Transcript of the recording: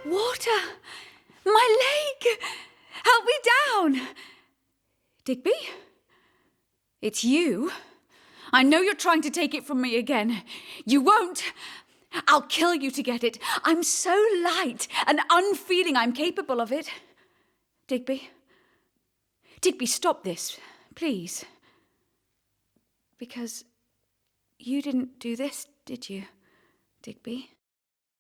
Water! My leg! Help me down! Digby? It's you? I know you're trying to take it from me again. You won't! I'll kill you to get it. I'm so light and unfeeling I'm capable of it. Digby? Digby, stop this, please. Because you didn't do this, did you, Digby?